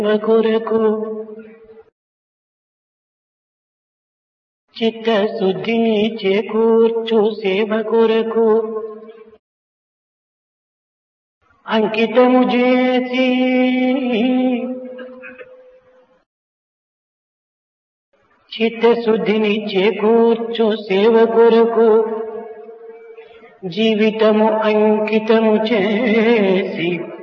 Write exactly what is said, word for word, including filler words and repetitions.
కొరకు చిత్తశుద్ధిని చేకూర్చు సేవ కొరకు అంకితము చేసి చిత్తశుద్ధిని చేకూర్చు సేవ కొరకు జీవితము అంకితము చేసి